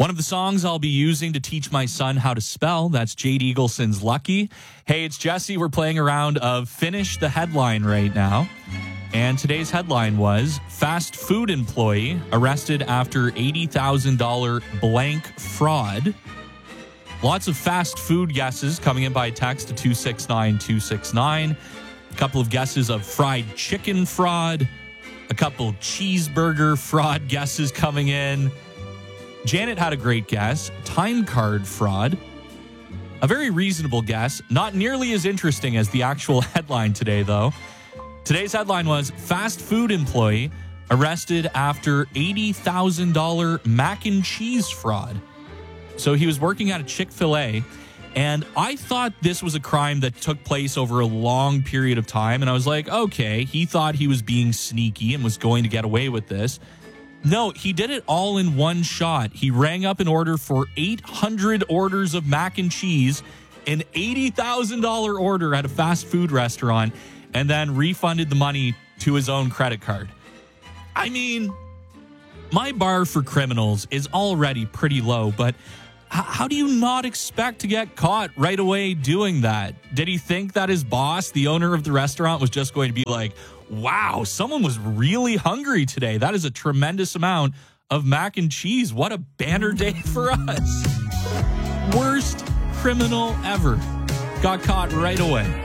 One of the songs I'll be using to teach my son how to spell, that's Jade Eagleson's Lucky. Hey, it's Jesse. We're playing a round of Finish the Headline right now. And today's headline was fast food employee arrested after $80,000 blank fraud. Lots of fast food guesses coming in by text to 269-269. A couple of guesses of fried chicken fraud. A couple cheeseburger fraud guesses coming in. Janet had a great guess. Time card fraud. A very reasonable guess. Not nearly as interesting as the actual headline today, though. Today's headline was fast food employee arrested after $80,000 mac and cheese fraud. So he was working at a Chick-fil-A, and I thought this was a crime that took place over a long period of time. And I was like, okay, he thought he was being sneaky and was going to get away with this. No, he did it all in one shot. He rang up an order for 800 orders of mac and cheese, an $80,000 order at a fast food restaurant, and then refunded the money to his own credit card. I mean, my bar for criminals is already pretty low, but how do you not expect to get caught right away doing that? Did he think that his boss, the owner of the restaurant, was just going to be like, wow, someone was really hungry today. That is a tremendous amount of mac and cheese. What a banner day for us. Worst criminal ever. Got caught right away.